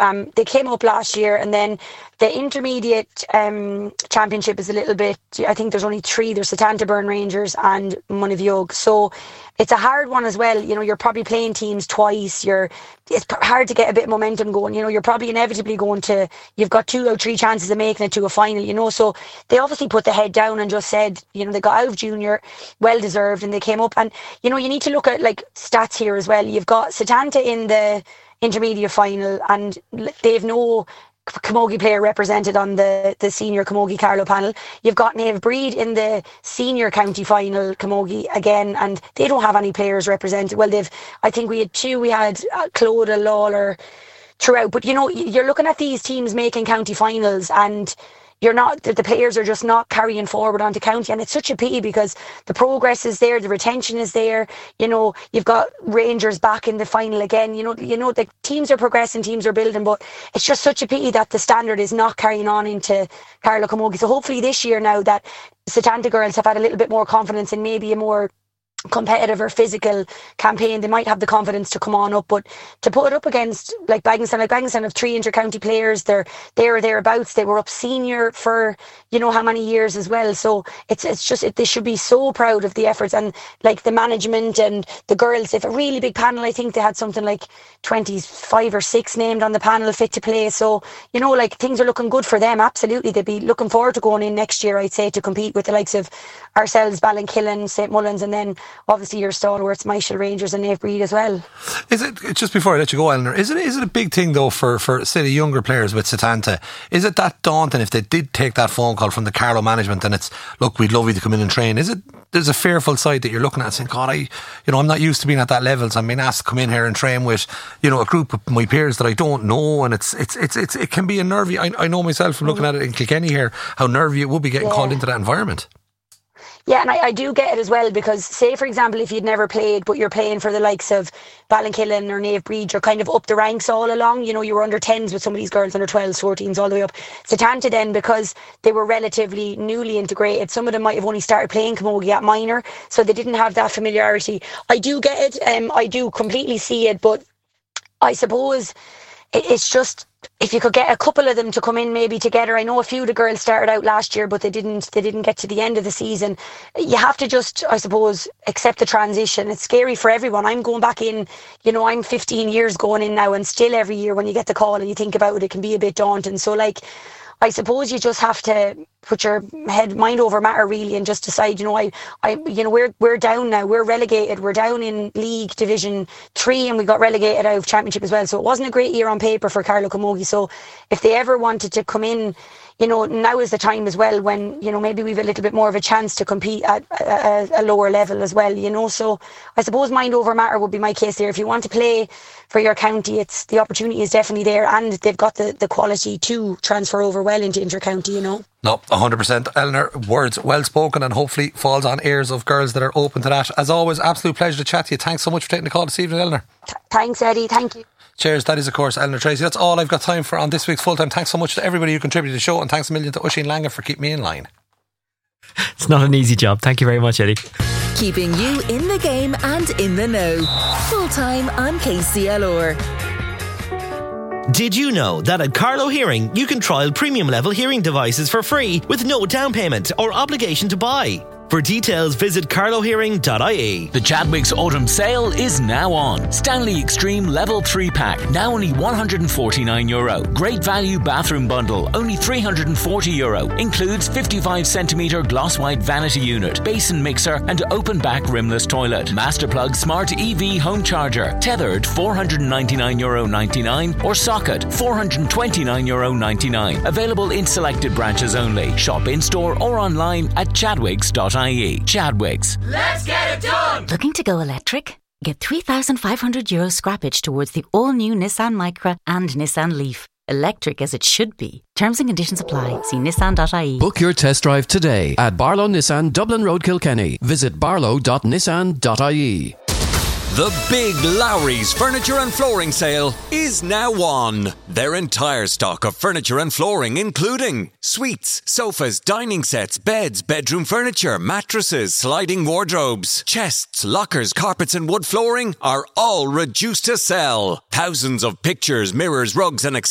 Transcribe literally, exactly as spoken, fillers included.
um, they came up last year, and then the intermediate um, championship is a little bit, I think there's only three. There's Setanta, Burn Rangers and Monivioge. So it's a hard one as well. You know, you're probably playing teams twice. You're It's hard to get a bit of momentum going. You know, you're probably inevitably going to, you've got two or three chances of making it to a final, you know. So they obviously put the head down and just said, you know, they got out of junior, well deserved, and they came up. And, you know, you need to look at like stats here as well. You've got Setanta in the intermediate final, and they've no Camogie player represented on the, the senior Camogie Carlow panel. You've got Naomh Bríd in the senior county final Camogie again, and they don't have any players represented. Well, they've, I think we had two, we had uh, Clodagh, Lawler throughout, but you know, you're looking at these teams making county finals, and you're not, the, the players are just not carrying forward onto county, and it's such a pity because the progress is there, the retention is there. You know, you've got Rangers back in the final again. You know, you know the teams are progressing, teams are building, but it's just such a pity that the standard is not carrying on into Carlow Camogie. So hopefully this year, now that Setanta girls have had a little bit more confidence in maybe a more competitive or physical campaign, they might have the confidence to come on up. But to put it up against like Bagginstown, like Bagginstown have three inter-county players, they're there or thereabouts, they were up senior for you know how many years as well. So it's it's just it, they should be so proud of the efforts, and like the management and the girls. If a really big panel, I think they had something like twenty-five or six named on the panel fit to play. So you know, like things are looking good for them. Absolutely, they'd be looking forward to going in next year, I'd say, to compete with the likes of ourselves, Ballinkillen, Saint Mullins, and then obviously your stalwarts, Michael Rangers and Naomh Bríd as well. Is it, just before I let you go, Eleanor, is it is it a big thing though for, for say the younger players with Setanta? Is it that daunting if they did take that phone call from the Carlow management and it's, look, we'd love you to come in and train? Is it, there's a fearful side that you're looking at and saying, God, I, you know, I'm not used to being at that level, so I'm being asked to come in here and train with, you know, a group of my peers that I don't know, and it's it's it's, it's it can be a nervy. I, I know myself from looking at it in Kilkenny here how nervy it would be getting yeah. called into that environment. Yeah, and I, I do get it as well, because say for example if you'd never played but you're playing for the likes of Ballinkillen or Naomh Bríd, you're kind of up the ranks all along. You know, you were under tens with some of these girls, under twelves, fourteens, all the way up. Setanta then, because they were relatively newly integrated, some of them might have only started playing camogie at minor, so they didn't have that familiarity. I do get it, um, I do completely see it, but I suppose it, it's just, if you could get a couple of them to come in maybe together. I know a few of the girls started out last year, but they didn't they didn't get to the end of the season. You have to just, I suppose, accept the transition. It's scary for everyone. I'm going back in, you know, I'm fifteen years going in now, and still every year when you get the call and you think about it, it can be a bit daunting. So like, I suppose you just have to put your head, mind over matter really, and just decide, you know, I, I, you know, we're we're down now, we're relegated, we're down in League Division three, and we got relegated out of Championship as well. So it wasn't a great year on paper for Carlow Camogie. So if they ever wanted to come in, you know, now is the time as well when, you know, maybe we've a little bit more of a chance to compete at a, a lower level as well, you know. So I suppose mind over matter would be my case there. If you want to play for your county, it's, the opportunity is definitely there, and they've got the, the quality to transfer over well into inter-county, you know. No, one hundred percent. Eleanor, words well spoken, and hopefully falls on ears of girls that are open to that. As always, absolute pleasure to chat to you. Thanks so much for taking the call this evening, Eleanor. Th- thanks, Eddie. Thank you. Cheers. That is, of course, Eleanor Tracy. That's all I've got time for on this week's Full Time. Thanks so much to everybody who contributed to the show, and thanks a million to Oisin Langan for keeping me in line. It's not an easy job. Thank you very much, Eddie. Keeping you in the game and in the know. Full Time on K C L R. Did you know that at Carlow Hearing you can trial premium level hearing devices for free with no down payment or obligation to buy? For details, visit carlow hearing dot I E. The Chadwicks Autumn Sale is now on. Stanley Extreme Level three pack, now only one hundred forty-nine euro. Great value bathroom bundle, only three hundred forty euro. Includes fifty-five centimetre gloss white vanity unit, basin mixer and open back rimless toilet. Masterplug Smart E V home charger, tethered four hundred ninety-nine euro ninety-nine, or socket four hundred twenty-nine euro ninety-nine. Available in selected branches only. Shop in store or online at chadwicks dot I E. Chadwicks. Let's get it done! Looking to go electric? Get three thousand five hundred euro scrappage towards the all-new Nissan Micra and Nissan Leaf. Electric as it should be. Terms and conditions apply. See nissan dot I E. Book your test drive today at Barlow Nissan, Dublin Road, Kilkenny. Visit barlow dot nissan dot I E. The big Lowry's Furniture and Flooring Sale is now on. Their entire stock of furniture and flooring, including suites, sofas, dining sets, beds, bedroom furniture, mattresses, sliding wardrobes, chests, lockers, carpets and wood flooring, are all reduced to sell. Thousands of pictures, mirrors, rugs and accessories